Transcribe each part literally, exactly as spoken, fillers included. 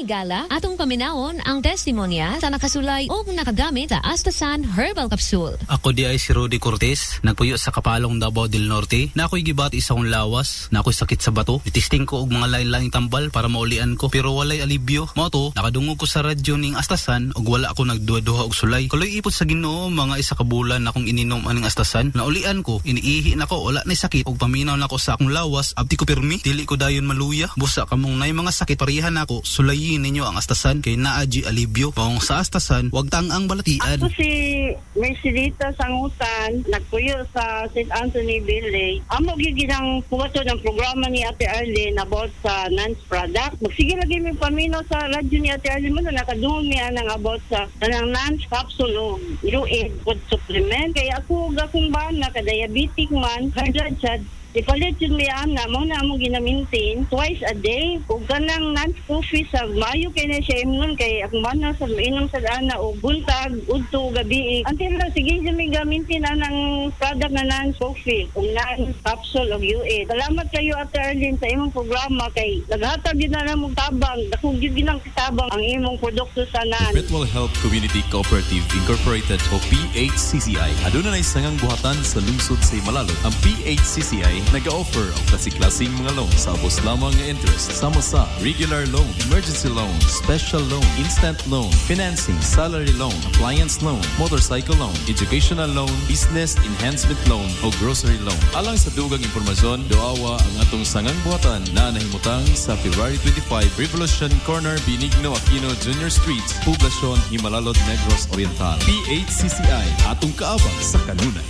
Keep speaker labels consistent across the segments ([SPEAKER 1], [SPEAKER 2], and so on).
[SPEAKER 1] higala atong paminawon ang testimonya sa nakasulay o nakagamit sa Astasan Herbal Capsule.
[SPEAKER 2] Ako di ay si Rudy Cortez, nagpuyo sa Kapalong Davao del Norte, na ako'y gibati sa akong lawas, na ako'y sakit sa bato. Itisting ko og mga lain-laing tambal para maulian ko, pero walay alibyo. Mo to, nakadungog ko sa radyo ning Astasan og wala ako nagduha-duha og sulay. Kuloy ipot sa Ginoo mga isa ka bulan akong ininom aning Astasan. Naulian ko, iniihi nako, wala na sakit og paminaw nako sa akong lawas, abti ko pirmi, dili ko dayon maluya. Busa kamong nay mga sakit parihan nako, sulayin ninyo ang Astasan kay naa gi alibyo. Paong sa Astasan, wag tang ang balatian.
[SPEAKER 3] Ako si Mercedita Sangutan, nagpuyo sa Saint Anthony Village. Amo giginang puwato ng programa ni Ate Arlene about sa Nance product. Magsige lagi may paminaw sa radyo ni Ate Arlene mo na nakadungog niya nang about sa kanang Nance capsule o U-Aid food supplement. Kaya ako gakong bana ka-diabetic man, high blood siya. Ipalit yun may ana, mo na mo ginamintain twice a day. Kung kanang non-coffee sa mayo kaya na siya imun kay akong mana sa mainom sa ana o buntag, udto, gabi. Until na, sige siya may gamintin na ng product na non-coffee, kung non-capsule o U A. Salamat kayo Ate Arlene sa imong programa kay naghatag yun na namang tabang, dakong yun ginang tabang ang imong produkto sa nan.
[SPEAKER 4] Perpetual Health Community Cooperative Incorporated o P H C C I. Aduna na isangang buhatan sa lungsod sa Himalalo. Ang P H C C I nag-offer ang klase-klaseng mga loan sa abos lamang nga interest. Sama sa regular loan, emergency loan, special loan, instant loan, financing, salary loan, appliance loan, motorcycle loan, educational loan, business enhancement loan o grocery loan. Alang sa dugang impormasyon, doawa ang atong sangang buhatan na nahimutang sa February twenty-five, Revolution Corner, Benigno Aquino Junior Street, Poblacion, Himalalod, Negros Oriental. P H C C I, atong kaabang sa kanunay.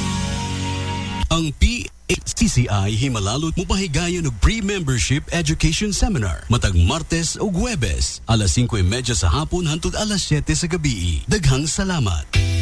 [SPEAKER 5] Ang P H C C I Himalalot mo pahigayon og pre-membership education seminar matag Martes ug Huwebes alas singko y media sa hapon hangtod alas siyete sa gabi. Daghang salamat.